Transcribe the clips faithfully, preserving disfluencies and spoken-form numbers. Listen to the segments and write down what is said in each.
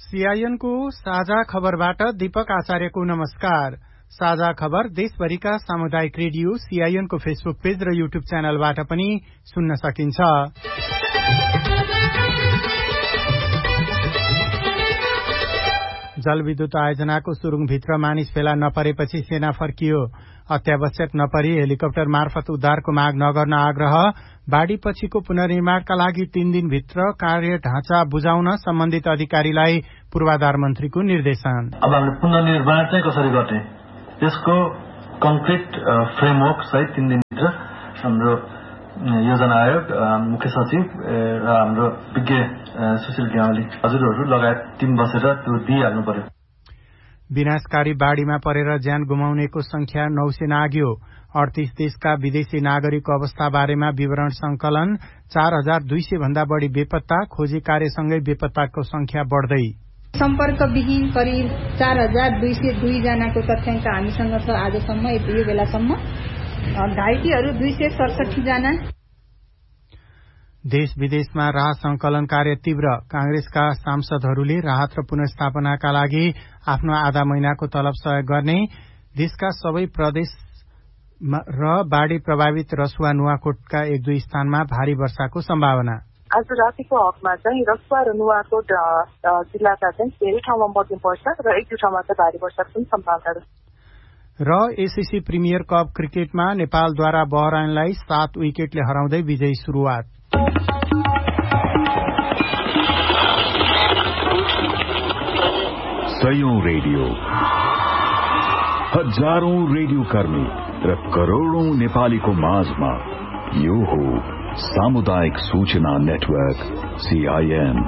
CIN को साझा खबरबाट दीपक आचार्यको नमस्कार। साझा खबर देशभरिका सामुदायिक रेडियो सीआईएन को फेसबुक पेज र युट्युब च्यानलबाट पनि सुन्न सकिन्छ। जलविद्युत आयोजनाको सुरुङभित्र मानिस फेला नपरेपछि सेना फर्कियो। अत्यावश्यक नपरी हेलिकप्टर मार्फत उद्धारको माग नगर्न आग्रह। बाढ़ीपछिको पुनर्निर्माणका लागि तीन दिनभित्र कार्य ढाँचा बुझाउन सम्बन्धित अधिकारीलाई पूर्वाधार मन्त्रीको निर्देशन। अब हामीले पुनर्निर्माण चाहिँ कसरी गर्ने त्यसको कन्क्रिट फ्रेमवर्क सहित तीन दिनभित्र हाम्रो योजना आयोग, मुख्य सचिव र हाम्रो विज्ञ सुशील ग्यावाली हजुरहरू लगायत टिम बसेर त्यो दिइहाल्नु पर्यो। विनाशकारी बाढ़ीमा परेर ज्यान गुमाउनेको संख्या नौ सय नाग्यो। अडतीस देशका विदेशी नागरिकको अवस्था बारेमा विवरण संकलन। चार हजार दुई सय भन्दा बढ़ी बेपत्ता। खोजी कार्यसँगै बेपत्ताको संख्या बढ़दै। सम्पर्कविहीन करिब चार हजार दुई सय दुई जनाको तथ्याङ्क हामीसँग छ आजसम्म, यो बेलासम्म। घाइतेहरू दुई सय सडसठी जना। देश विदेशमा राहत संकलन कार्य तीव्र। कांग्रेसका सांसदहरूले राहत र पुनर्स्थापनाका लागि आफ्नो आधा महिनाको तलब सहयोग गर्ने। देशका सबै प्रदेश र बाढ़ी प्रभावित रसुवा नुवाकोटका एक दुई स्थानमा भारी वर्षाको सम्भावना। आज रातिको हकमा चाहिँ रसुवा र नुवाकोट जिल्लाका चाहिँ धेरै ठाउँमा मध्यम वर्षा र एक दुई ठाउँमा चाहिँ भारी वर्षाको पनि सम्भावना छ। र एसएससी प्रिमियर कप क्रिकेटमा नेपालद्वारा बहराइनलाई सात विकेटले हराउँदै विजयी सुरुवात। सयौं रेडियो, हजारौं रेडियो कर्मी र करोड़ौं नेपालीको माझमा यो हो सामुदायिक सूचना नेटवर्क सीआईएन।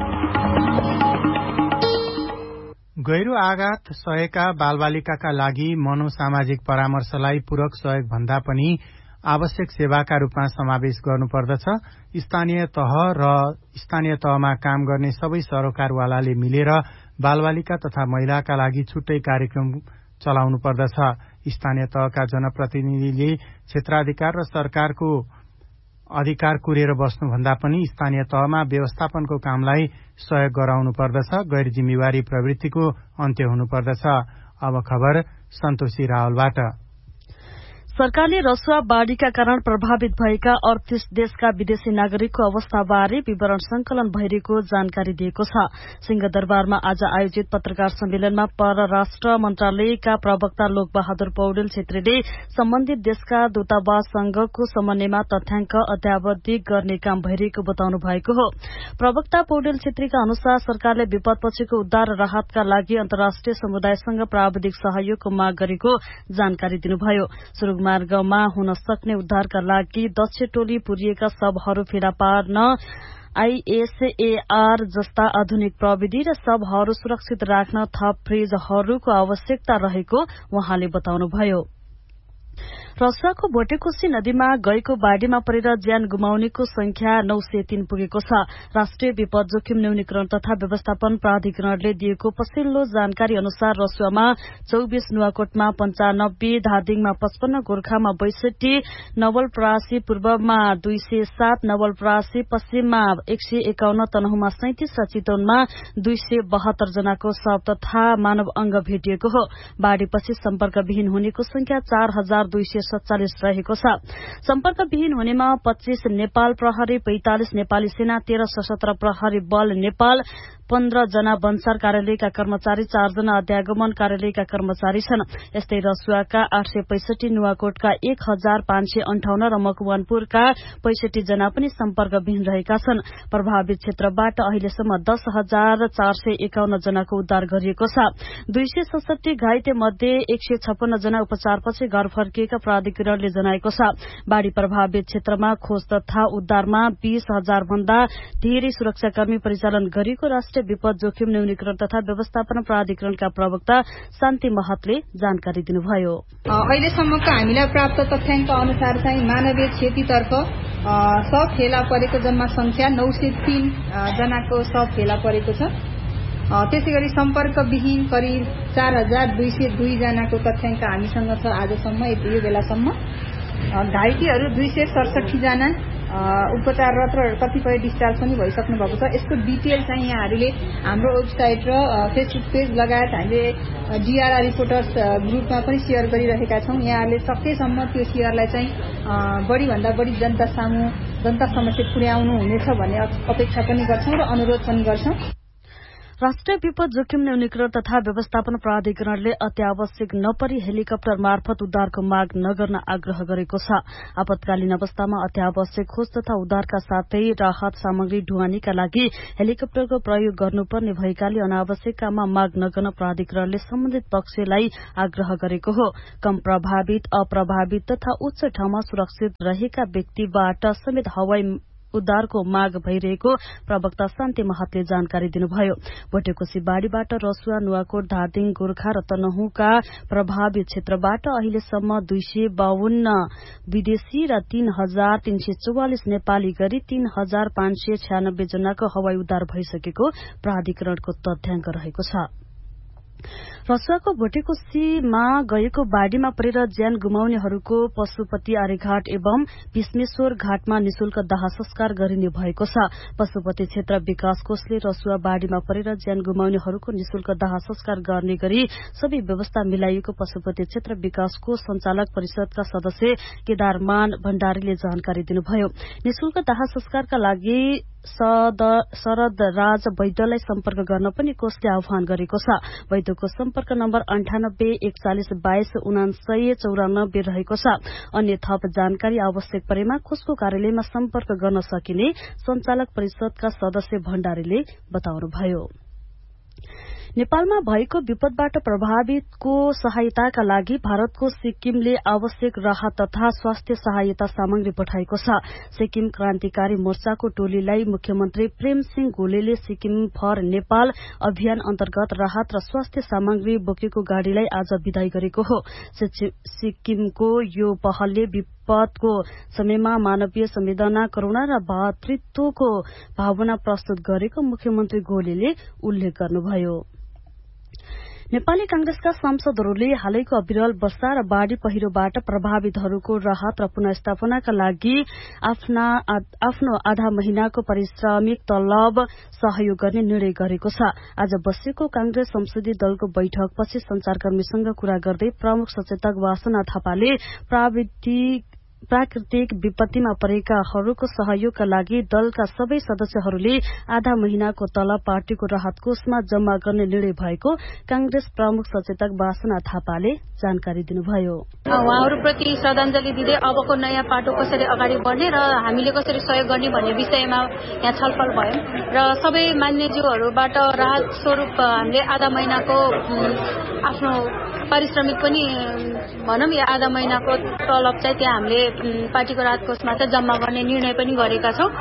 गैरो आघात सहेका बालबालिकाका लागि मनोसामाजिक परामर्शलाई पूरक सहयोग भन्दा पनि आवश्यक सेवाका रूपमा समावेश गर्नुपर्दछ। स्थानीय तह र स्थानीय तहमा काम गर्ने सबै सरोकारवालाले मिलेर बालबालिका तथा महिलाका लागि छुट्टै कार्यक्रम चलाउनु पर्दछ। स्थानीय तहका जनप्रतिनिधिले क्षेत्राधिकार र सरकारको अधिकार कुरेर बस्नुभन्दा पनि स्थानीय तहमा व्यवस्थापनको कामलाई सहयोग गराउनु पर्दछ। गैर जिम्मेवारी प्रवृत्तिको अन्त्य हुनुपर्दछ। अब खबर सन्तोषी रावलबाट। सरकारले रसुवा बाढ़ीका कारण प्रभावित भएका अड़तीस देशका विदेशी नागरिकको अवस्थाबारे विवरण संकलन भइरहेको जानकारी दिएको छ। सिंहदरबारमा आज आयोजित पत्रकार सम्मेलनमा परराष्ट्र मन्त्रालयका प्रवक्ता लोकबहादुर पौडेल छेत्रीले सम्बन्धित देशका दूतावाससँगको समन्वयमा तथ्याङ्क अद्यावधिक गर्ने काम भइरहेको बताउनु भएको हो। प्रवक्ता पौडेल छेत्रीका अनुसार सरकारले विपदपछिको उद्धार र राहतका लागि अन्तर्राष्ट्रिय समुदायसँग प्राविधिक सहयोगको माग गरेको जानकारी दिनुभयो। मार्गमा हुन सक्ने उद्धारका लागि दक्ष टोली पुरिएका शवहरू फेला पार्न आईएसएआर जस्ता आधुनिक प्रविधि र शवहरू सुरक्षित राख्न थप फ्रिजहरूको आवश्यकता रहेको उहाँले बताउनुभयो। रसुवाको भोटेकोशी नदीमा गएको बाढ़ीमा परेर ज्यान गुमाउनेको संख्या नौ सय तीन पुगेको छ। राष्ट्रिय विपद जोखिम न्यूनीकरण तथा व्यवस्थापन प्राधिकरणले दिएको पछिल्लो जानकारी अनुसार रसुवामा चौबिस, नुवाकोटमा पञ्चानब्बे, धादिङमा पचपन्न, गोर्खामा बैसठी, नवलपरासी पूर्वमा दुई सय सात, नवलपरासी पश्चिममा एक सय एकाउन्न, तनहुमा सैंतिस र चितवनमा दुई सय बहत्तर जनाको शव तथा मानव अंग भेटिएको हो। बाढ़ीपछि सम्पर्कविहीन हुनेको संख्या चार हजार दुई सय सत्तालिस रहेको छ। सम्पर्कविहीन हुनेमा पच्चीस नेपाल प्रहरी, पैंतालिस नेपाली सेना, तेह्र सशस्त्र प्रहरी बल नेपाल, पन्ध्र जना वनसार कार्यालयका कर्मचारी, चार जना अध्यागमन कार्यालयका कर्मचारी छन्। यस्तै रसुवाका आठ सय पैंसठी, नुवाकोटका एक हजार पाँच सय अन्ठाउन्न र मकवानपुरका पैंसठी जना पनि सम्पर्कविहीन रहेका छन्। प्रभावित क्षेत्रबाट अहिलेसम्म दस हजार चार सय एकाउन्न जनाको उद्धार गरिएको छ। दुई सय सडसठी घाइते मध्ये एक सय छप्पन्न जना उपचारपछि घर फर्किएका प्राधिकरणले जनाएको छ। बाढ़ी प्रभावित क्षेत्रमा खोज तथा उद्धारमा बीस हजार भन्दा धेरै सुरक्षाकर्मी परिचालन गरिएको राष्ट्रिय विपद जोखिम न्यूनीकरण तथा व्यवस्थापन प्राधिकरणका प्रवक्ता शान्ति महतले जानकारी दिनुभयो। अहिलेसम्मको हामीलाई प्राप्त तथ्याङ्क अनुसार चाहिँ मानवीय क्षतितर्फ सब फेला परेको जम्मा संख्या नौ सय तीन जनाको सब फेला परेको छ। त्यसै गरी सम्पर्कविहीन करिब चार हजार दुई सय दुई जनाको तथ्याङ्क हामीसँग छ आजसम्म, यो बेलासम्म। घाइतेहरू दुई सय सडसठी जना। उपचाररत र कतिपय डिस्चार्ज पनि भइसक्नु भएको छ। यसको डिटेल चाहिँ यहाँहरूले हाम्रो वेबसाइट र फेसबुक पेज लगायत हामीले डिआरआर रिपोर्टर्स ग्रुपमा पनि सेयर गरिरहेका छौँ। यहाँहरूले सकेसम्म त्यो सेयरलाई चाहिँ बढीभन्दा बढी जनता सामु जनता समक्ष पुर्याउनु हुनेछ भन्ने अपेक्षा पनि गर्छौँ र अनुरोध पनि गर्छौँ। राष्ट्रिय विपद जोखिम न्यूनीकरण तथा व्यवस्थापन प्राधिकरणले अत्यावश्यक नपरी हेलिकप्टर मार्फत उद्धारको माग नगर्न आग्रह गरेको छ। आपतकालीन अवस्थामा अत्यावश्यक खोज तथा उद्धारका साथै राहत सामग्री ढुवानीका लागि हेलिकप्टरको प्रयोग गर्नुपर्ने भएकाले अनावश्यक काममा माग नगर्न प्राधिकरणले सम्बन्धित पक्षलाई आग्रह गरेको हो। कम प्रभावित, अप्रभावित तथा उच्च ठाउँमा सुरक्षित रहेका व्यक्तिबाट समेत हवाई उद्धारको माग भइरहेको प्रवक्ता शान्ति महतले जानकारी दिनुभयो। भोटेकोशी बाढ़ीबाट रसुवा, नुवाकोट, धादिङ, गोर्खा र तनहुँका प्रभावित क्षेत्रबाट अहिलेसम्म दुई सय बावन्न विदेशी र तीन हजार तीन सय चौवालिस नेपाली गरी तीन हजार पाँच सय छ्यानब्बे जनाको हवाई उद्धार भइसकेको प्राधिकरणको तथ्याङ्क रहेको छ। रसुवाको भोटेकोशीमा गएको बाढ़ीमा परेर ज्यान गुमाउनेहरूको पशुपति आर्यघाट एवं भीष्मेश्वर घाटमा निशुल्क दाह संस्कार गरिने भएको छ। पशुपति क्षेत्र विकास कोषले रसुवा बाढ़ीमा परेर ज्यान गुमाउनेहरूको निशुल्क दाह संस्कार गर्ने गरी सबै व्यवस्था मिलाइएको पशुपति क्षेत्र विकास कोष संचालक परिषदका सदस्य केदारमान भण्डारीले जानकारी दिनुभयो। निशुल्क दाह संस्कारका लागि शरद राज वैद्यलाई सम्पर्क गर्न पनि कोषले आह्वान गरेको छ। वैद्यको सम्पर्क नम्बर अन्ठानब्बे एकचालिस बाइस उनासय चौरानब्बे रहेको छ। अन्य थप जानकारी आवश्यक परेमा कोषको कार्यालयमा सम्पर्क गर्न सकिने संचालक परिषदका सदस्य भण्डारीले बताउनुभयो। नेपालमा भएको विपदबाट प्रभावितको सहायताका लागि भारतको सिक्किमले आवश्यक राहत तथा स्वास्थ्य सहायता सामग्री पठाएको छ। सिक्किम क्रान्तिकारी मोर्चाको टोलीलाई मुख्यमन्त्री प्रेम सिंह गोलेले सिक्किम फर नेपाल अभियान अन्तर्गत राहत र स्वास्थ्य सामग्री बोकेको गाड़ीलाई आज विदाई गरेको हो। सिक्किमको यो पहलले विपदको समयमा मानवीय संवेदना, करूणा र भातृत्वको भावना प्रस्तुत गरेको मुख्यमन्त्री गोलेले उल्लेख गर्नुभयो। नेपाली कांग्रेसका सांसदहरूले हालैको अविरल वर्षा र बाढ़ी पहिरोबाट प्रभावितहरूको राहत र पुनर्स्थापनाका लागि आफ्नो आधा महिनाको पारिश्रमिक तलब सहयोग गर्ने निर्णय गरेको छ। आज बसेको कांग्रेस संसदीय दलको बैठकपछि संचारकर्मीसँग कुरा गर्दै प्रमुख सचेतक वासना थापाले प्राविधिक प्राकृतिक विपत्तिमा परेकाहरूको सहयोगका लागि दलका सबै सदस्यहरूले आधा महिनाको तलब पार्टीको राहत कोषमा जम्मा गर्ने निर्णय भएको कांग्रेस प्रमुख सचेतक वासना थापाले जानकारी दिनुभयो। उहाँहरूप्रति श्रद्धाञ्जली दिँदै अबको नयाँ पाटो कसरी अगाडि बढ्ने र हामीले कसरी सहयोग गर्ने भन्ने विषयमा यहाँ छलफल भयो र सबै मान्यज्यूहरूबाट राहत स्वरूप हामीले आधा महिनाको आफ्नो पारिश्रमिक पनि भनौँ या आधा महिनाको तलब चाहिँ त्यहाँ हामीले पार्टीको राहत कोषमा चाहिँ जम्मा गर्ने निर्णय पनि गरेका छौं।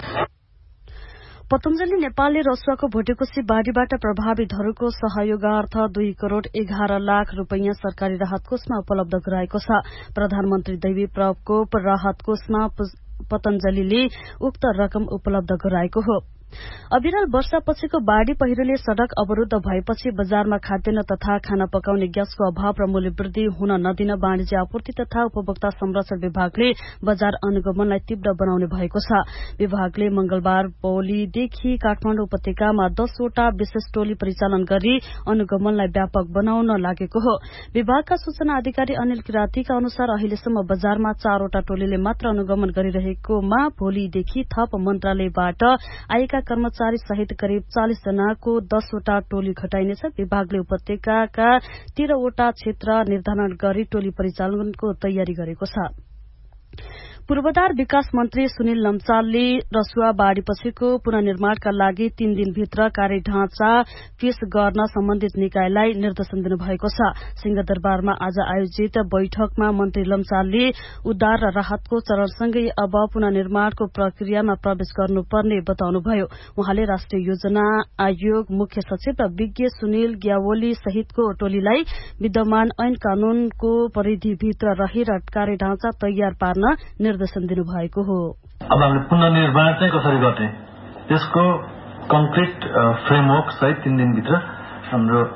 पतञ्जलि नेपालले रसुवाको भोटेकोशी बाढ़ीबाट प्रभावितहरूको सहयोगार्थ दुई करोड़ एघार लाख रूपियाँ सरकारी राहत कोषमा उपलब्ध गराएको छ। प्रधानमन्त्री दैवी प्रकोप राहत कोषमा पतञ्जलिले उक्त रकम उपलब्ध गराएको हो। अविरल वर्षापछिको बाढ़ी पहिरोले सड़क अवरूद्ध भएपछि बजारमा खाद्यान्न तथा खाना पकाउने ग्यासको अभाव र मूल्य वृद्धि हुन नदिन वाणिज्य आपूर्ति तथा उपभोक्ता संरक्षण विभागले बजार अनुगमनलाई तीव्र बनाउने भएको छ। विभागले मंगलबार भोलिदेखि काठमाडौँ उपत्यकामा दसवटा विशेष टोली परिचालन गरी अनुगमनलाई व्यापक बनाउन लागेको हो। विभागका सूचना अधिकारी अनिल किरातीका अनुसार अहिलेसम्म बजारमा चारवटा टोलीले मात्र अनुगमन गरिरहेकोमा भोलिदेखि थप मन्त्रालयबाट आएका कर्मचारी सहित करिब चालिस जनाको दसवटा टोली खटाइनेछ। विभागले उपत्यकाका तेह्रवटा क्षेत्र निर्धारण गरी टोली परिचालनको तयारी गरेको छ। पूर्वाधार विकास मन्त्री सुनिल लम्सालले रसुवा बाढ़ीपछिको पुनर्निर्माणका लागि तीन दिनभित्र कार्यढाँचा पेश गर्न सम्बन्धित निकायलाई निर्देशन दिनुभएको छ। सिंहदरबारमा आज आयोजित बैठकमा मन्त्री लम्सालले उद्धार र राहतको चरणसँगै अब पुनर्निर्माणको प्रक्रियामा प्रवेश गर्नुपर्ने बताउनुभयो। उहाँले राष्ट्रिय योजना आयोग मुख्य सचिव र विज्ञ सुनिल ग्यावली सहितको टोलीलाई विद्यमान ऐन कानूनको परिधिभित्र रहेर कार्यढाँचा तयार पार्न निर्देशन दिनुभएको हो। अब हामीले पुनर्निर्माण चाहिँ कसरी गर्ने त्यसको कन्क्रिट फ्रेमवर्क सहित तीन दिनभित्र हाम्रो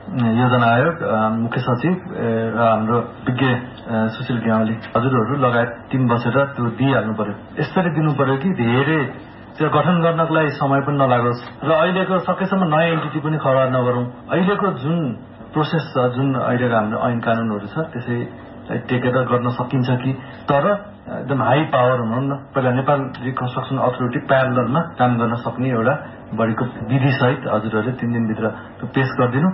योजना आयोग, मुख्य सचिव र हाम्रो विज्ञ सुशील ग्यावाली हजुरहरू लगायत टिम बसेर त्यो दिइहाल्नु पर्यो। यसरी दिनु पर्यो कि धेरै त्यो गठन गर्नको लागि समय पनि नलागोस् र अहिलेको सकेसम्म नयाँ एन्टिटी पनि खडा नगरौँ। अहिलेको जुन प्रोसेस छ, जुन अहिलेको हाम्रो ऐन कानुनहरू छ, त्यसै टेकेर गर्न सकिन्छ कि, तर एकदम हाई पावर भनौँ न, पहिला नेपाल रिकन्स्ट्रक्सन अथोरिटी प्यारललमा काम गर्न सक्ने एउटा बढीको विधिसहित हजुरहरूले तीन दिनभित्र त्यो पेश गरिदिनु।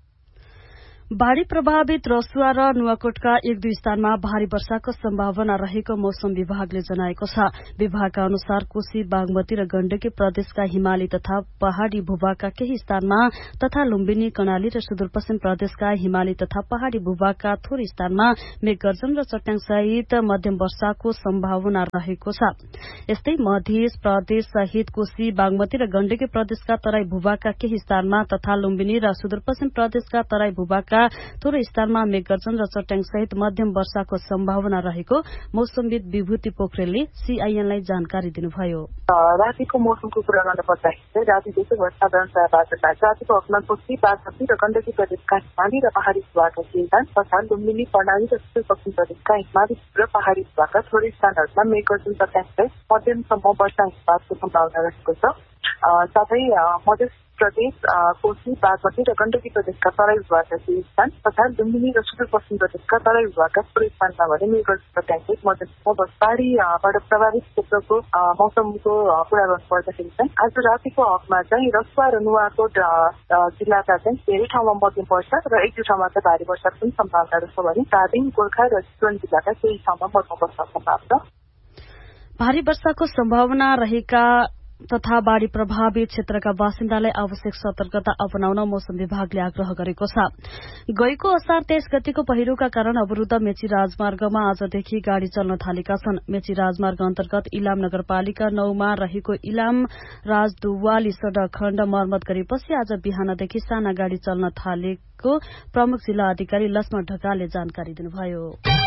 बाढ़ी प्रभावित रसुवा र नुवाकोटका एक दुई स्थानमा भारी वर्षाको सम्भावना रहेको मौसम विभागले जनाएको छ। विभागका अनुसार कोशी, बागमती र गण्डकी प्रदेशका हिमाली तथा पहाड़ी भूभागका केही स्थानमा तथा लुम्बिनी, कर्णाली र सुदूरपश्चिम प्रदेशका हिमाली तथा पहाड़ी भूभागका थोरै स्थानमा मेघगर्जन र चट्याङ सहित मध्यम वर्षाको सम्भावना रहेको छ। यस्तै मध्य प्रदेश सहित कोशी, बागमती र गण्डकी प्रदेशका तराई भूभागका केही स्थानमा तथा लुम्बिनी र सुदूरपश्चिम प्रदेशका तराई भूभागका थोरै स्थानमा मेघगर्जन र चट्याङ सहित मध्यम वर्षाको सम्भावना रहेको मौसमविद विभूति पोखरेलले सीआईएनलाई जानकारी दिनुभयो। रातिको मौसमको कुरा गर्न पर्दाखेरि रातिदेखि साधारण बादल रातिको हकमा कोशी, बागमती र गण्डकी प्रदेशका हिमाली र पहाड़ी भूभागका केही स्थान तथा लुम्बिनी, कर्णाली र सुदूरपश्चिम प्रदेशका हिमाली र पहाड़ी भूभागका थोरै स्थानहरूमा मेघगर्जन चट्याङ सहित मध्यमसम्म वर्षा हिमपातको सम्भावना रहेको छ। साथै मध्य प्रदेश, कोशी, बागमती र गण्डकी प्रदेशका तराई भूभागका केही स्थान तथा लुम्बिनी र सुदूरपश्चिम प्रदेशका तराई भूभागका थोरै स्थानमा भने मेघगर्जन चट्याङ मध्यमसम्म पहाड़ीबाट प्रभावित क्षेत्रको मौसमको कुरा गर्नु पर्दाखेरि चाहिँ आज रातिको हकमा चाहिँ रसुवा र नुवाकोट जिल्लाका चाहिँ धेरै ठाउँमा मध्यम वर्षा र एक दुई ठाउँमा चाहिँ भारी वर्षाको पनि सम्भावना रहेछ भने धादिङ, गोर्खा र चितवन जिल्लाका केही ठाउँमा मध्यम वर्षाको सम्भावना। भारी वर्षाको सम्भावना रहेका तथा बाढ़ी प्रभावित क्षेत्रका बासिन्दालाई आवश्यक सतर्कता अपनाउन मौसम विभागले आग्रह गरेको छ। गएको असार तेइस गतिको पहिरोका कारण अवरूद्ध मेची राजमार्गमा आजदेखि गाड़ी चल्न थालेका छन्। मेची राजमार्ग अन्तर्गत इलाम नगरपालिका नौमा रहेको इलाम राजदुवाली सड़क खण्ड मर्मत गरेपछि आज बिहानदेखि साना गाड़ी चल्न थालेको प्रमुख जिल्ला अधिकारी लक्ष्मण ढकालले जानकारी दिनुभयो।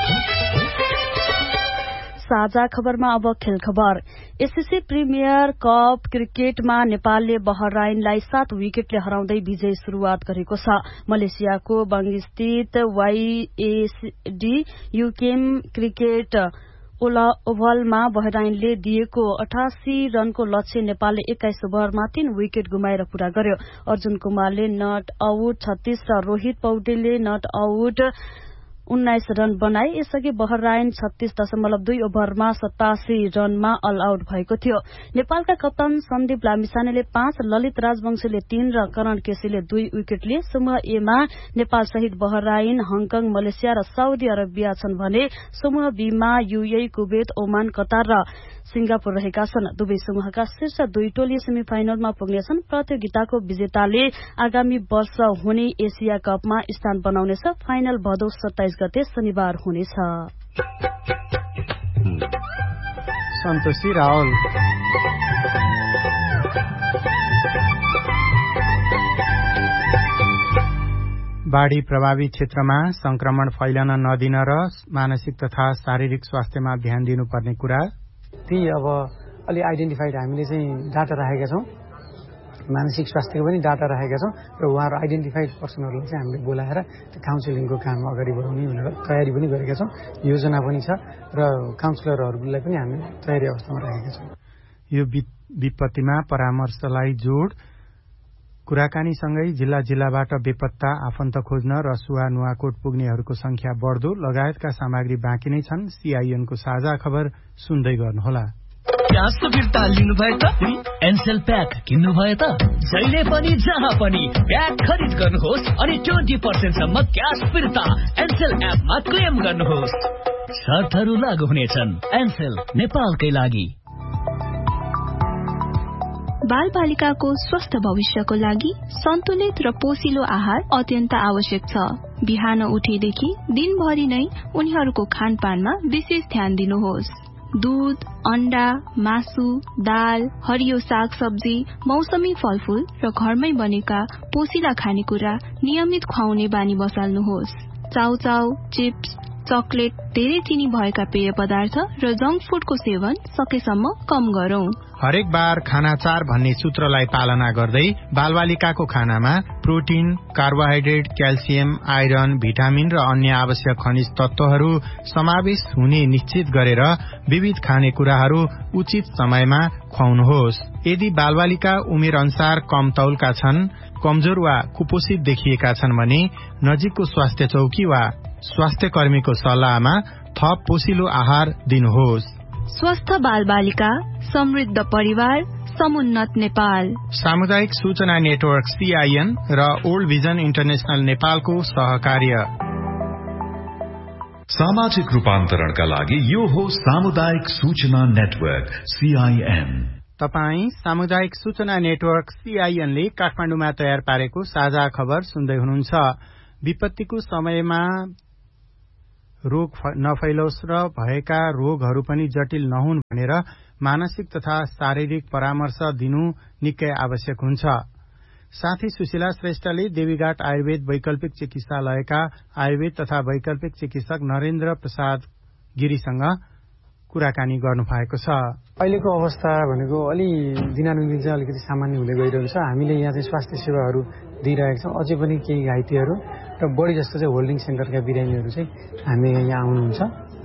साझा खबरमा अब खेल खबर। एससीसी प्रिमियर कप क्रिकेटमा नेपालले बहराइनलाई सात विकेटले हराउँदै विजयी शुरूआत गरेको छ। मलेसियाको बंगस्थित वाईएसडी युकेम क्रिकेट ओभलमा बहराइनले दिएको अठासी रनको लक्ष्य नेपालले एक्काइस ओभरमा तीन विकेट गुमाएर पूरा गर्यो। अर्जुन कुमारले नट आउट छत्तीस र रोहित पौडेलले नट आउट उन्नाइस रन बनाए। यसअघि बहराइन छत्तीस दशमलव दुई ओभरमा सतासी रनमा अल आउट भएको थियो। नेपालका कप्तान सन्दीप लामिछानेले पाँच, ललित राजवंशीले तीन र करण केसीले दुई विकेट लिए। समूह एमा नेपाल सहित बहराइन, हङकङ, मलेसिया र साउदी अरबिया छन् भने समूह बीमा यूएई, कुवेत, ओमान, कतार र सिंगापुर रहेका छन्। दुवै समूहका शीर्ष दुई टोली सेमिफाइनलमा पुग्नेछन्। प्रतियोगिताको विजेताले आगामी वर्ष हुने एसिया कपमा स्थान बनाउनेछ। फाइनल भदौ सत्ताइस गते शनिबार हुनेछ। सन्तोषी रावल। बाढ़ी प्रभावित क्षेत्रमा संक्रमण फैलन नदिन र मानसिक तथा शारीरिक स्वास्थ्यमा ध्यान दिनुपर्ने कुरा ती अब अलि आइडेन्टिफाइड हामीले चाहिँ डाटा राखेका छौँ। मानसिक स्वास्थ्यको पनि डाटा राखेका छौँ र उहाँहरू आइडेन्टिफाइड पर्सनहरूलाई चाहिँ हामीले बोलाएर त्यो काउन्सिलिङको काम अगाडि बढाउने भनेर तयारी पनि गरेका छौँ। योजना पनि छ र काउन्सिलरहरूलाई पनि हामी तयारी अवस्थामा राखेका छौँ। यो विपत्तिमा परामर्शलाई जोड कुराकानीसँगै जिल्ला जिल्लाबाट बेपत्ता आफन्त खोज्न रसुवा नुवाकोट पुग्नेहरूको संख्या बढ्दो लगायतका सामग्री बाँकी नै छन्। सीआईएनको साझा खबर सुन्दै गर्नुहोला। क्यासको फिर्ता लिनुभयो त एनसेल प्याक किन्नुभयो त जहिले पनि जहाँ पनि प्याक खरिद गर्नुहोस् अनि ट्वेन्टी पर्सेन्ट सम्म क्यास फिर्ता एनसेल एपमा क्लेम गर्नुहोस्। शर्तहरू लागू हुनेछन्। एनसेल नेपालकै लागि। बाल बालिकाको स्वस्थ भविष्यको लागि सन्तुलित र पोषिलो आहार अत्यन्त आवश्यक छ। बिहान उठेदेखि दिनभरि नै उनीहरूको खानपानमा विशेष ध्यान दिनुहोस्। दूध, अण्डा, मासु, दाल, हरियो साग सब्जी, मौसमी फलफूल र घरमै बनेका पोषिला खानेकुरा नियमित खुवाउने बानी बसाल्नुहोस्। चाउचाउ, चिप्स, चकलेट, धेरै चिनी भएका पेय पदार्थ र जंक फूडको सेवन सकेसम्म कम गरौं। हरेक बार खाना चार भन्ने सूत्रलाई पालना गर्दै बालबालिकाको खानामा protein, carbohydrate, calcium, iron, vitamin र अन्य आवश्यक खनिज तत्वहरू समावेश हुने निश्चित गरेर विविध खानेकुराहरू उचित समयमा खुवाउनुहोस्। यदि बालबालिका उमेर अनुसार कम तौलका छन्, कमजोर वा कुपोषित देखिएका छन् भने नजिकको स्वास्थ्य चौकी वा स्वास्थ्य कर्मीको सल्लाहमा थप पोषिलो आहार दिनुहोस्। स्वस्थ बालबालिका, समृद्ध परिवार, समुन्नत नेपाल। सामुदायिक सूचना नेटवर्क सीआईएन र ओल्ड भिजन इन्टरनेशनल नेपालको सहकार्य। सामाजिक रूपान्तरणका लागि यो हो सामुदायिक सूचना नेटवर्क सीआईएन। तपाई सामुदायिक सूचना नेटवर्क सीआईएन ले काठमाडौँमा तयार पारेको साझा खबर सुन्दै हुनुहुन्छ। विपत्तिको समयमा रोग नफैलोस् र भएका रोगहरू पनि जटिल नहुन् भनेर मानसिक तथा शारीरिक परामर्श दिनु निकै आवश्यक हुन्छ। साथी सुशीला श्रेष्ठले देवीघाट आयुर्वेद वैकल्पिक चिकित्सालयका आयुर्वेद तथा वैकल्पिक चिकित्सक नरेन्द्र प्रसाद गिरीसँग कुराकानी गर्नु भएको छ। अहिलेको अवस्था भनेको अलि दिनानुदिन चाहिँ अलिकति सामान्य हुँदै गइरहेको छ। हामीले यहाँ चाहिँ स्वास्थ्य सेवाहरू दिइरहेका छौँ। अझै पनि केही घाइतेहरू र बढी जस्तो चाहिँ होल्डिङ सेन्टरका बिरामीहरू चाहिँ हामी यहाँ आउनुहुन्छ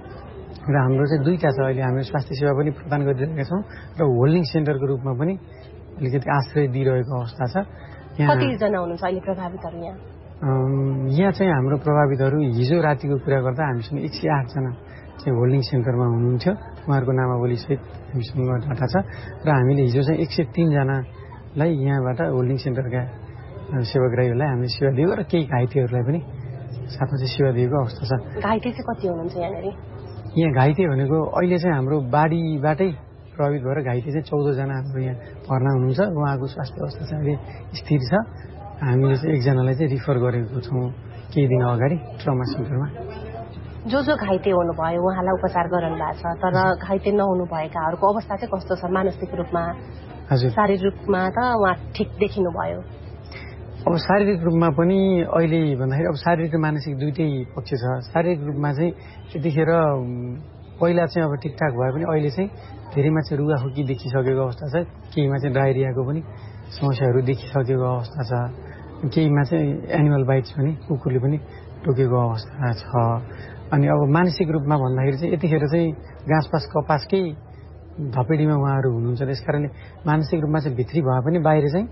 र हाम्रो चाहिँ दुईटा छ। अहिले हामीले स्वास्थ्य सेवा पनि प्रदान गरिरहेका छौँ र होल्डिङ सेन्टरको रूपमा पनि अलिकति आश्रय दिइरहेको अवस्था छ। कतिजना हुनुहुन्छ अहिले प्रभावितहरू यहाँ? यहाँ चाहिँ हाम्रो प्रभावितहरू हिजो रातिको कुरा गर्दा हामीसँग एक सय आठजना चाहिँ होल्डिङ सेन्टरमा हुनुहुन्थ्यो। उहाँहरूको नामावली सहित हामीसँग डाटा छ र हामीले हिजो चाहिँ एक सय तीनजनालाई यहाँबाट होल्डिङ सेन्टरका सेवाग्राहीहरूलाई हामीले सेवा दिएको र केही घाइतेहरूलाई पनि साथमा चाहिँ सेवा दिएको अवस्था छ। घाइते चाहिँ कति हुनुहुन्छ यहाँनिर? यहाँ घाइते भनेको अहिले चाहिँ हाम्रो बाढीबाटै प्रभावित भएर घाइते चाहिँ चौधजना हाम्रो यहाँ भर्ना हुनुहुन्छ। उहाँको स्वास्थ्य अवस्था चाहिँ अहिले स्थिर छ। हामीले चाहिँ एकजनालाई चाहिँ रिफर गरेको छौँ केही दिन अगाडि ट्रमा सेन्टरमा। जो जो घाइते हुनुभयो उहाँलाई उपचार गराउनु भएको छ, तर घाइते नहुनु भएकाहरूको अवस्था चाहिँ कस्तो छ मानसिक रूपमा? हजुर, शारीरिक रूपमा त उहाँ ठिक देखिनु भयो। अब शारीरिक रूपमा पनि अहिले भन्दाखेरि अब शारीरिक र मानसिक दुइटै पक्ष छ। शारीरिक रूपमा चाहिँ त्यतिखेर पहिला चाहिँ अब ठिकठाक भए पनि अहिले चाहिँ धेरैमा चाहिँ रुगाखोकी देखिसकेको अवस्था छ। केहीमा चाहिँ डायरियाको पनि समस्याहरू देखिसकेको अवस्था छ। केहीमा चाहिँ एनिमल बाइट्स पनि कुकुरले पनि टोकेको अवस्था छ। अनि अब मानसिक रूपमा भन्दाखेरि चाहिँ यतिखेर चाहिँ घाँसपास कपासकै धपेडीमा उहाँहरू हुनुहुन्छ। त्यस कारणले मानसिक रूपमा चाहिँ भित्री भए पनि बाहिर चाहिँ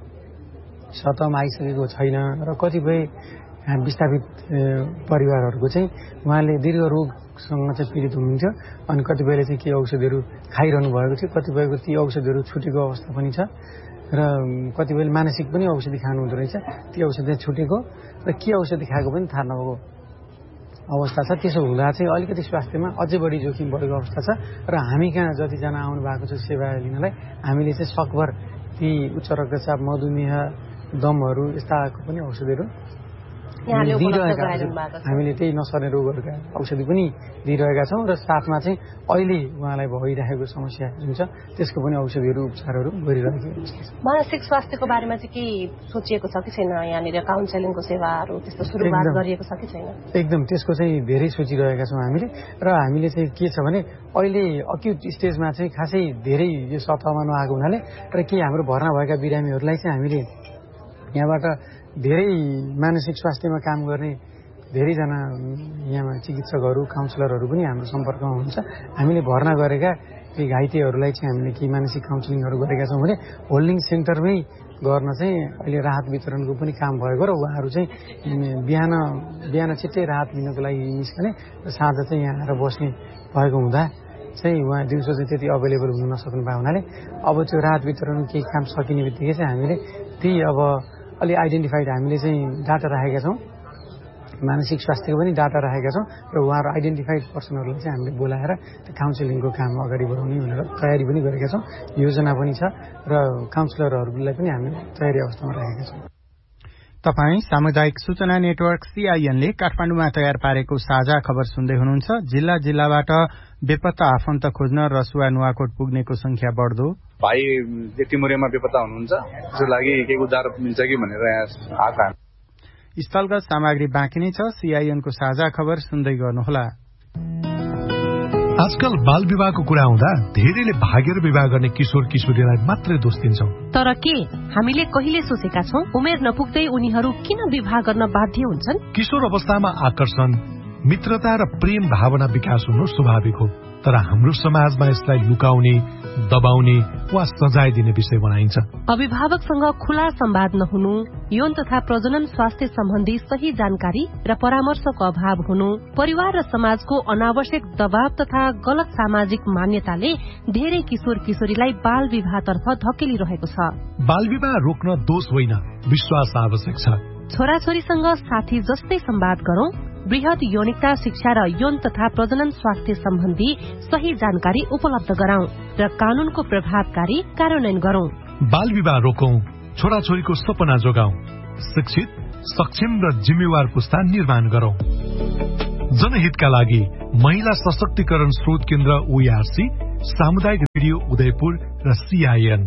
सतहमा आइसकेको छैन र कतिपय विस्थापित परिवारहरूको चाहिँ उहाँले दीर्घ रोगसँग चाहिँ पीडित हुनुहुन्थ्यो। अनि कतिपयले चाहिँ केही औषधिहरू खाइरहनु भएको थियो, कतिपयको ती औषधिहरू छुटेको अवस्था पनि छ र कतिपयले मानसिक पनि औषधि खानु हुँदो रहेछ। ती औषधि छुटेको र के औषधि खाएको पनि थाहा नभएको अवस्था छ। त्यसो हुँदा चाहिँ अलिकति स्वास्थ्यमा अझै बढी जोखिम बढेको अवस्था छ र हामी कहाँ जतिजना आउनु भएको छ सेवा लिनलाई हामीले चाहिँ सकभर ती उच्च रक्तचाप, मधुमेह, दमहरू यस्ताको पनि औषधिहरू दिइरहेका छौँ। हामीले त्यही नसर्ने रोगहरूका औषधि पनि दिइरहेका छौँ र साथमा चाहिँ अहिले उहाँलाई भइरहेको समस्या जुन छ त्यसको पनि औषधिहरू उपचारहरू गरिरहेको छ। मानसिक स्वास्थ्यको बारेमा चाहिँ के सोचिएको छ कि छैन? यहाँनिर काउन्सेलिङको सेवाहरू त्यस्तो सुरुवात गरिएको छ कि छैन? एकदम त्यसको चाहिँ धेरै सोचिरहेका छौँ हामीले र हामीले चाहिँ के छ भने अहिले अक्युट स्टेजमा चाहिँ खासै धेरै यो सतहमा नआएको हुनाले र के हाम्रो भर्ना भएका बिरामीहरूलाई चाहिँ हामीले यहाँबाट धेरै मानसिक स्वास्थ्यमा काम गर्ने धेरैजना यहाँ चिकित्सकहरू, काउन्सिलरहरू पनि हाम्रो सम्पर्कमा हुनुहुन्छ। हामीले भर्ना गरेका ती घाइतेहरूलाई चाहिँ हामीले केही मानसिक काउन्सिलिङहरू गरेका छौँ भने होल्डिङ सेन्टरमै गर्न चाहिँ अहिले राहत वितरणको पनि काम भएको र उहाँहरू चाहिँ बिहान बिहान छिट्टै राहत लिनको लागि निस्कने र साँझ चाहिँ यहाँ आएर बस्ने भएको हुँदा चाहिँ उहाँ दिउँसो चाहिँ त्यति अभाइलेबल हुन नसक्नु भएको हुनाले अब त्यो राहत वितरण केही काम सकिने बित्तिकै चाहिँ हामीले ती अब अलि आइडेन्टिफाइड हामीले चाहिँ डाटा राखेका छौँ, मानसिक स्वास्थ्यको पनि डाटा राखेका छौँ र उहाँहरू आइडेन्टिफाइड पर्सनहरूलाई चाहिँ हामीले बोलाएर त्यो काउन्सिलिङको काम अगाडि बढाउने भनेर तयारी पनि गरेका छौँ। योजना पनि छ र काउन्सिलरहरूलाई पनि हामीले तयारी अवस्थामा राखेका छौँ। तपाई सामुदायिक सूचना नेटवर्क सीआईएनले काठमाडौँमा तयार पारेको साझा खबर सुन्दै हुनुहुन्छ। जिल्ला जिल्लाबाट बेपत्ता आफन्त खोज्न रसुवा नुवाकोट पुग्नेको संख्या बढ्दो। भाइ टिमुरेमा बेपत्ता हुनुहुन्छ, त्यसको लागि केही उद्धार मिल्छ कि भनेर यहाँ आएका। स्थलगत सामग्री बाँकी नै छ। सीआईएनको साझा खबर सुन्दै गर्नुहोला। आजकल बाल विवाहको कुरा आउँदा धेरैले भागेर विवाह गर्ने किशोर किशोरीलाई मात्रै दोष दिन्छौं। तर के हामीले कहिले सोचेका छौं उमेर नपुग्दै उनीहरू किन विवाह गर्न बाध्य हुन्छन्? किशोर अवस्थामा आकर्षण, मित्रता र प्रेम भावना विकास हुनु स्वाभाविक हो, तर हाम्रो समाजमा यसलाई लुकाउने, दबाउने वा सजाय दिने विषय बनाइन्छ। अभिभावकसँग खुला संवाद नहुनु, यौन तथा प्रजनन स्वास्थ्य सम्बन्धी सही जानकारी र परामर्शको अभाव हुनु, परिवार र समाजको अनावश्यक दबाव तथा गलत सामाजिक मान्यताले धेरै किशोर किशोरीलाई बाल विवाहतर्फ धकेलिरहेको छ। बाल विवाह रोक्न दोष होइन, विश्वास आवश्यक छ। छोराछोरीसँग साथी जस्तै संवाद गरौं, वृहत यौनिकता शिक्षा र यौन तथा प्रजनन स्वास्थ्य सम्बन्धी सही जानकारी उपलब्ध गराउँ र कानूनको प्रभावकारी कार्यान्वयन गरौं। बाल विवाह रोकौं, छोराछोरीको सपना जोगाउँ, शिक्षित, सक्षम र जिम्मेवार पुस्ता निर्माण गरौं। जनहितका लागि महिला सशक्तिकरण स्रोत केन्द्र ओईआरसी, सामुदायिक रेडियो उदयपुर र सीआईएन।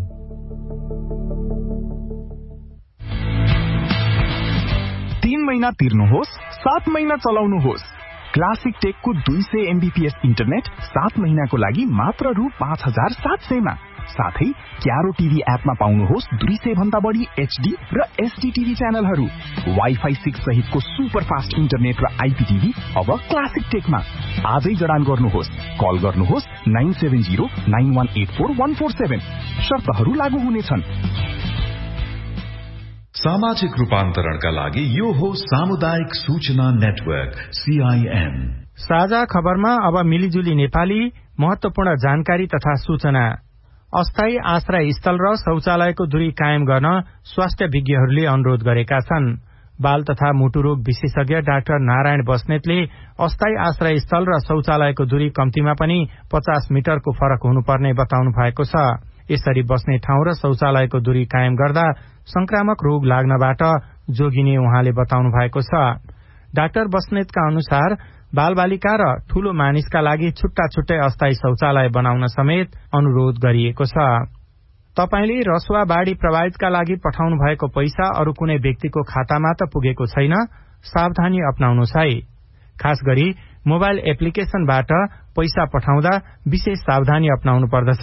तीन महिना तिर्नुहोस्, सात महिना चलाउनुहोस्। क्लासिक टेकको दुई सय एमबीपीएस इन्टरनेट सात महिनाको लागि मात्र रु पाँच हजार सात सयमा। साथै क्यारो टिभी एपमा पाउनुहोस् दुई सय भन्दा बढी एचडी र एसडी टिभी च्यानलहरू। वाइफाई सिक्स सहितको सुपर फास्ट इन्टरनेट र आइपीटिभी अब क्लासिक टेकमा। आजै जडान गर्नुहोस्, कल गर्नुहोस् nine seven zero nine one eight four one four seven. शर्तहरू लागू हुनेछन्। सामाजिक रूपान्तरणका लागि यो हो सामुदायिक सूचना नेटवर्क सीआईएन। साझा खबरमा अब मिलिजुली नेपाली, महत्वपूर्ण जानकारी तथा सूचना। अस्थायी आश्रय स्थल र शौचालयको दूरी कायम गर्न स्वास्थ्य विज्ञहरूले अनुरोध गरेका छन्। बाल तथा मुटुरोग विशेषज्ञ डाक्टर नारायण बस्नेतले अस्थायी आश्रय स्थल र शौचालयको दूरी कम्तीमा पनि पचास मिटरको फरक हुनुपर्ने बताउनु भएको छ। यसरी बस्ने ठाउँ र शौचालयको दूरी कायम गर्दा संक्रामक रोग लाग्नबाट जोगिने उहाँले बताउनु भएको छ। डाक्टर बस्नेतका अनुसार बालबालिका र ठूलो मानिसका लागि छुट्टा छुट्टै अस्थायी शौचालय बनाउन समेत अनुरोध गरिएको छ। तपाईले रसुवा बाढ़ी प्रभावितका लागि पठाउनु भएको पैसा अरू कुनै व्यक्तिको खातामा त पुगेको छैन, सावधानी अपनाउनुहोस् है। खास गरी मोबाइल एप्लिकेशनबाट पैसा पठाउँदा विशेष सावधानी अपनाउनु पर्दछ।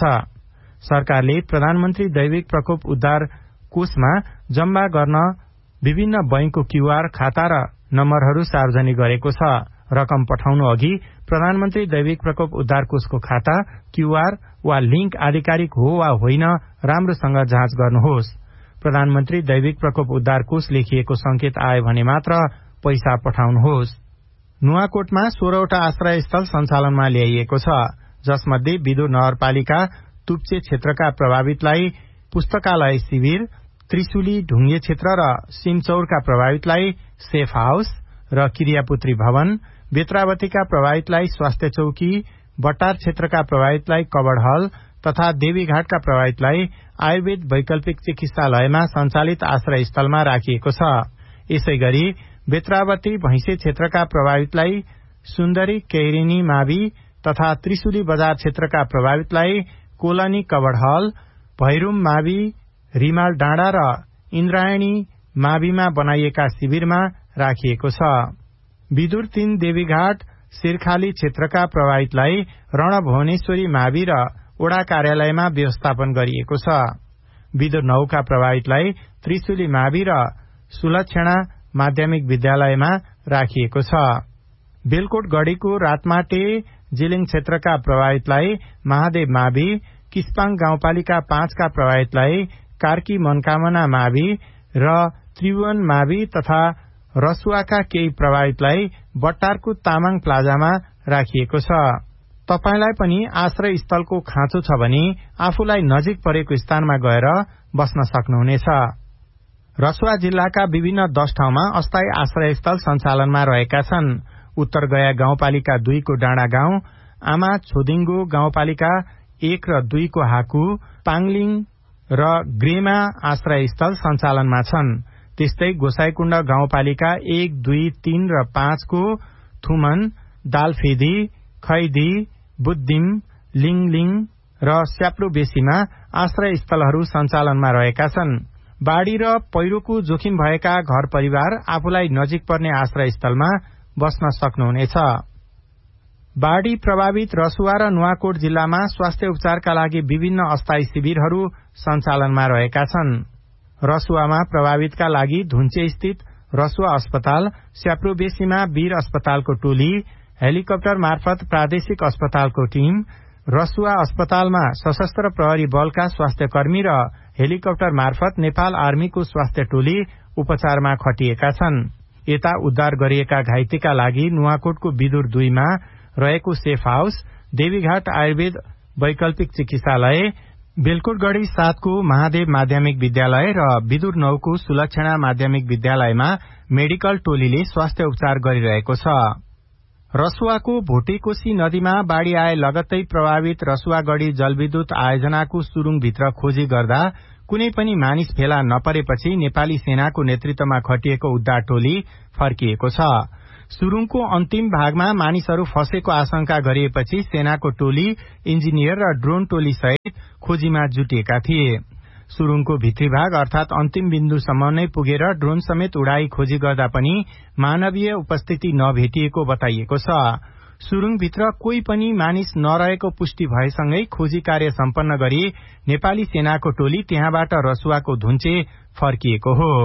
सरकारले प्रधानमन्त्री दैविक प्रकोप उद्धार कोषमा जम्मा गर्न विभिन्न बैंकको क्यूआर खाता र नम्बरहरू सार्वजनिक गरेको छ। रकम पठाउनु अघि प्रधानमन्त्री दैविक प्रकोप उद्धार कोषको खाता, क्यूआर वा लिंक आधिकारिक हो वा होइन राम्रोसँग जाँच गर्नुहोस्। प्रधानमन्त्री दैविक प्रकोप उद्धार कोष लेखिएको संकेत आयो भने मात्र पैसा पठाउनुहोस्। नुवाकोटमा सोह्रवटा आश्रय स्थल सञ्चालनमा ल्याइएको छ, जसमध्ये विदुर नगरपालिका तुप्चे क्षेत्रका प्रभावितलाई पुस्तकालय शिविर, त्रिशुली ढुङ्गे क्षेत्र र सिमचौरका प्रभावितलाई सेफ हाउस र क्रियापुत्री भवन, बेत्रावतीका प्रभावितलाई स्वास्थ्य चौकी, बट्टार क्षेत्रका प्रभावितलाई कबड हल तथा देवीघाटका प्रभावितलाई आयुर्वेद वैकल्पिक चिकित्सालयमा सञ्चालित आश्रय स्थलमा राखिएको छ। यसै गरी बेत्रावती भैंसे क्षेत्रका प्रभावितलाई सुन्दरी कैरिनी मावि तथा त्रिशुली बजार क्षेत्रका प्रभावितलाई कोलनी कबड हल, भैरूम मावि, रिमाल डाँडा र इन्द्रायणी माविमा बनाइएका शिविरमा राखिएको छ। विदुर तीन देवीघाट सिरखाली क्षेत्रका प्रभावितलाई रणभुवनेश्वरी मावि र ओडा कार्यालयमा व्यवस्थापन गरिएको छ। विदुर नौका प्रभावितलाई त्रिशुली मावि र सुलक्षणा माध्यमिक विद्यालयमा राखिएको छ। बेलकोट गढीको रातमाटे जिलिङ क्षेत्रका प्रभावितलाई महादेव मावि, किस्पाङ गाउँपालिका पाँचका प्रभावितलाई कार्की मनकामना मावि र त्रिभुवन मावि तथा रसुवाका केही प्रभावितलाई बट्टारको तामाङ प्लाजामा राखिएको छ। तपाईलाई पनि आश्रय स्थलको खाँचो छ भने आफूलाई नजिक परेको स्थानमा गएर बस्न सक्नुहुनेछ। रसुवा जिल्लाका विभिन्न दश ठाउँमा अस्थायी आश्रय स्थल सञ्चालनमा रहेका छन्। उत्तर गया गाउँपालिका दुईको डाँडा गाउँ, आमा छोदिङ्गो गाउँपालिका एक र दुईको हाकु, पाङलिङ र ग्रेमा आश्रय स्थल सञ्चालनमा छन्। त्यस्तै गोसाईकुण्ड गाउँपालिका एक, दुई, तीन र पाँचको थुमन, दालफेदी, खैदी, बुद्धिम, लिङलिङ र स्याप्लो बेसीमा आश्रय स्थलहरू सञ्चालनमा रहेका छन्। बाढ़ी र पहिरोको जोखिम भएका घर परिवार आफूलाई नजिक पर्ने आश्रय स्थलमा बस्न सक्नुहुनेछ। बाढ़ी प्रभावित रसुवा र नुवाकोट जिल्लामा स्वास्थ्य उपचारका लागि विभिन्न अस्थायी शिविरहरू सञ्चालनमा रहेका छन्। रसुवामा प्रभावितका लागि धुन्चे स्थित रसुवा अस्पताल, स्याप्रोबेसीमा वीर अस्पतालको टोली, हेलिकप्टर मार्फत प्रादेशिक अस्पतालको टीम, रसुवा अस्पतालमा सशस्त्र प्रहरी बलका स्वास्थ्यकर्मी र हेलिकप्टर मार्फत नेपाल आर्मीको स्वास्थ्य टोली उपचारमा खटिएका छन्। यता उद्धार गरिएका घाइतेका लागि नुवाकोटको विदुर दुईमा रहेको सेफ हाउस, देवीघाट आयुर्वेद वैकल्पिक चिकित्सालय, बेलकोटगढ़ी सातको महादेव माध्यमिक विद्यालय र विदुर नौको सुलक्षणा माध्यमिक विद्यालयमा मेडिकल टोलीले स्वास्थ्य उपचार गरिरहेको छ। रसुवाको भोटेकोशी नदीमा बाढ़ी आए लगत्तै प्रभावित रसुवागढ़ी जलविद्युत आयोजनाको सुरुङभित्र खोजी गर्दा कुनै पनि मानिस फेला नपरेपछि नेपाली सेनाको नेतृत्वमा खटिएको उद्धार टोली फर्किएको छ। सुरुङको अन्तिम भागमा मानिसहरू फँसेको आशंका गरिएपछि सेनाको टोली, इन्जिनियर र ड्रोन टोली सहित खोजीमा जुटिएका थिए। सुरुङको भित्री भाग अर्थात अन्तिम बिन्दुसम्म नै पुगेर ड्रोन समेत उडाई खोजी गर्दा पनि मानवीय उपस्थिति नभेटिएको बताइएको छ। सुरुङभित्र कोही पनि मानिस नरहेको पुष्टि भएसँगै खोजी कार्य सम्पन्न गरी नेपाली सेनाको टोली त्यहाँबाट रसुवाको धुन्चे फर्किएको हो।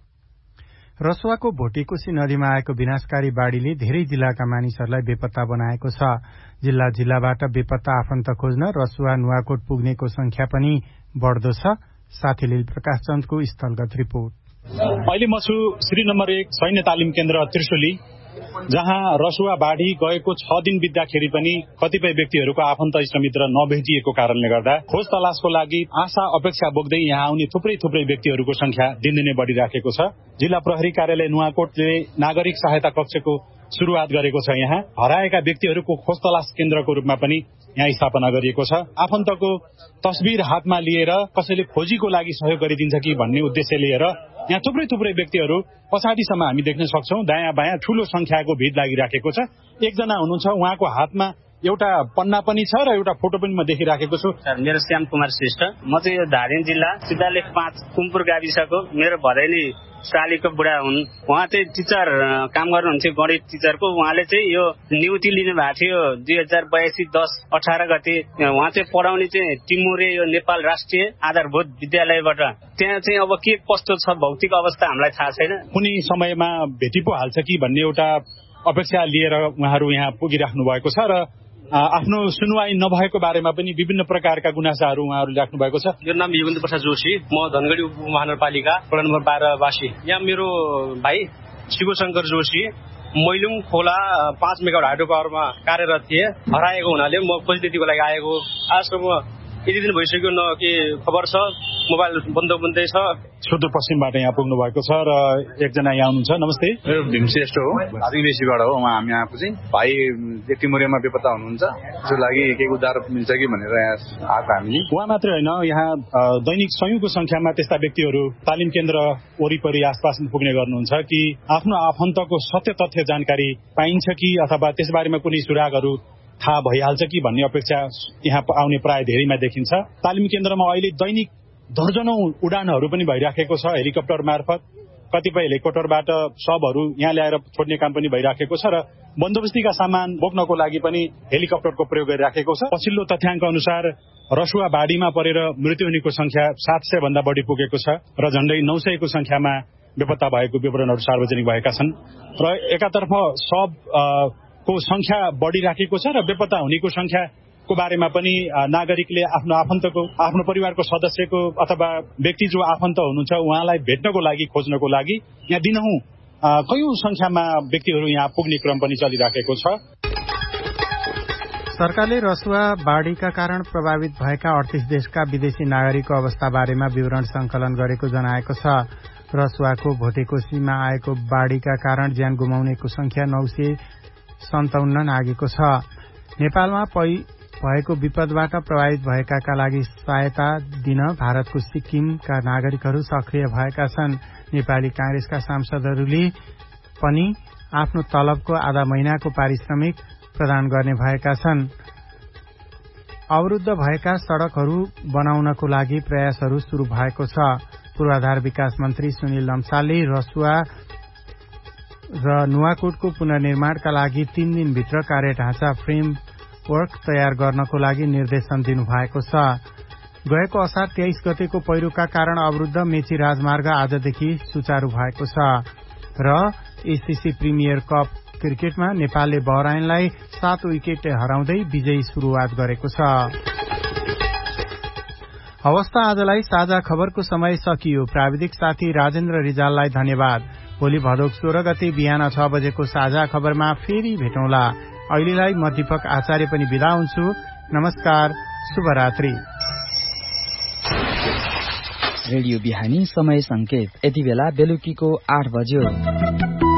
रसुवाको भोटेकोशी नदीमा आएको विनाशकारी बाढ़ीले धेरै जिल्लाका मानिसहरूलाई बेपत्ता बनाएको छ। जिल्ला जिल्लाबाट बेपत्ता आफन्त खोज्न रसुवा नुवाकोट पुग्नेको संख्या पनि बढ़दो छ। साथी लील प्रकाश चन्दको स्थलगत रिपोर्ट। अहिले म छु श्री नम्बर एक सैन्य तालिम केन्द्र त्रिशुली, जहाँ रसुवा बाढ़ी गएको छ दिन बित्दाखेरि पनि कतिपय व्यक्तिहरूको आफन्त इष्टमित्र नभेटिएको कारणले गर्दा खोज तलासको लागि आशा अपेक्षा बोक्दै यहाँ आउने थुप्रै थुप्रै व्यक्तिहरूको संख्या दिनदिनै बढ़िराखेको छ। जिल्ला प्रहरी कार्यालय नुवाकोटले नागरिक सहायता कक्षको शुरूआत गरेको छ। यहाँ हराएका व्यक्तिहरूको खोज तलास केन्द्रको रूपमा पनि यहाँ स्थापना गरिएको छ। आफन्तको तस्बिर हातमा लिएर कसैले खोजीको लागि सहयोग गरिदिन्छ कि भन्ने उद्देश्य लिएर यहाँ थुप्रै थुप्रै व्यक्तिहरू पछाडिसम्म हामी देख्न सक्छौं। दायाँ बायाँ ठूलो संख्याको भिड लागिराखेको छ। एकजना हुनुहुन्छ, उहाँको हातमा एउटा पन्ना पनि छ र एउटा फोटो पनि म देखिराखेको छु। मेरो श्याम कुमार श्रेष्ठ, म चाहिँ यो धादिङ जिल्ला सिद्धालेख पाँच कुमपुर गाविसको मेरो भदैली सालीको बुढा हुन्। उहाँ चाहिँ टिचर काम गर्नुहुन्छ, गणित टिचरको। उहाँले चाहिँ यो नियुक्ति लिनु भएको थियो दुई हजार बयासी दस अठार गते। उहाँ चाहिँ पढाउने चाहिँ टिमुरे यो नेपाल राष्ट्रिय आधारभूत विद्यालयबाट। त्यहाँ चाहिँ अब के कस्तो छ भौतिक अवस्था हामीलाई थाहा छैन। कुनै समयमा भेटी पो हाल्छ कि भन्ने एउटा अपेक्षा लिएर उहाँहरू यहाँ पुगिराख्नु भएको छ र आफ्नो सुनवाई नभएको बारेमा पनि विभिन्न प्रकारका गुनासाहरू उहाँहरूले राख्नु भएको छ। मेरो नाम योगेन्द्र प्रसाद जोशी, म धनगढी उपमहानगरपालिका वडा नम्बर बाह्र वासी। यहाँ मेरो भाइ शिवशंकर जोशी मैलुङ खोला पाँच मेगावाट हाइड्रो पावरमा कार्यरत थिए। हराएको हुनाले म खोजदेखिको लागि आएको। आजसम्म यति दिन भइसक्यो न के खबर छ, मोबाइल बन्द बन्दै छ। सुदूरपश्चिमबाट यहाँ पुग्नु भएको छ र एकजना यहाँ हुनुहुन्छ। नमस्ते, मेरो भीमश्रेष्ठ हो, आदिवासीबाट हो। उहाँ हामी आएको चाहिँ भाइ जेठीमुरेमा बेपत्ता हुनुहुन्छ, त्यसको लागि केही उद्धार मिल्छ कि भनेर यहाँ आएको हामी। उहाँ मात्रै होइन, यहाँ दैनिक सयौंको संख्यामा त्यस्ता व्यक्तिहरू तालिम केन्द्र वरिपरि आसपासमा पुग्ने गर्नुहुन्छ कि आफ्नो आफन्तको सत्य तथ्य जानकारी पाइन्छ कि अथवा त्यसबारेमा कुनै सुरागहरू थाहा भइहाल्छ कि भन्ने अपेक्षा यहाँ आउने प्राय धेरैमा देखिन्छ। तालिम केन्द्रमा अहिले दैनिक दर्जनौं उडानहरू पनि भइराखेको छ हेलिकप्टर मार्फत। कतिपय हेलिकप्टरबाट शवहरू यहाँ ल्याएर छोड्ने काम पनि भइराखेको छ र बन्दोबस्तीका सामान बोक्नको लागि पनि हेलिकप्टरको प्रयोग गरिराखेको छ। पछिल्लो तथ्याङ्क अनुसार रसुवा बाढीमा परेर मृत्यु हुनेको संख्या सात सय भन्दा बढी पुगेको छ र झण्डै नौ सयको संख्यामा बेपत्ता भएको विवरणहरू सार्वजनिक भएका छन्। र एकातर्फ शव को संख्या बढ़िराखेको छ र बेपत्ता हुनेको संख्याको बारेमा पनि नागरिकले आफ्नो आफन्तको आफ्नो परिवारको सदस्यको अथवा व्यक्ति जो आफन्त हुनुहुन्छ उहाँलाई भेट्नको लागि खोज्नको लागि यहाँ दिनहुँ कयौं संख्यामा व्यक्तिहरू यहाँ पुग्ने क्रम पनि चलिराखेको छ। सरकारले रसुवा बाढ़ीका कारण प्रभावित भएका अडतीस देशका विदेशी नागरिकको अवस्था बारेमा विवरण संकलन गरेको जनाएको छ। रसुवाको भोटेकोशीमा आएको बाढ़ीका कारण ज्यान गुमाउनेको संख्या नौ सय सन्ताउन्न नागेको छ। नेपालमा भएको विपदबाट प्रभावित भएकाका लागि सहायता दिन भारतको सिक्किमका नागरिकहरू सक्रिय भएका छन्। नेपाली कांग्रेसका सांसदहरूले पनि आफ्नो तलबको आधा महिनाको पारिश्रमिक प्रदान गर्ने भएका छन्। अवरुद्ध भएका सड़कहरू बनाउनको लागि प्रयासहरू शुरू भएको छ। पूर्वाधार विकास मन्त्री सुनिल लम्सालले रसुवा र नुवाकोटको पुनर्निर्माणका लागि तीन दिनभित्र कार्य ढाँचा फ्रेमवर्क तयार गर्नको लागि निर्देशन दिनुभएको छ। गएको असार तेइस गतेको पहिरोका कारण अवरुद्ध मेची राजमार्ग आजदेखि सुचारू भएको छ। र एसीसी प्रिमियर कप क्रिकेटमा नेपालले बहराइनलाई सात विकेटले हराउँदै विजयी शुरूआत गरेको छ। अवस्था आजलाई साझा खबरको समय सकियो। प्राविधिक साथी राजेन्द्र रिजाललाई धन्यवाद। भोलि भदौ सोह्र गते बिहान छ बजेको साझा खबरमा फेरि भेटौँला। अहिलेलाई म दीपक आचार्य पनि बिदा हुन्छु। नमस्कार, शुभरात्रि। रेडियो बिहानी समय संकेत यति बेला बेलुकीको आठ बज्यो।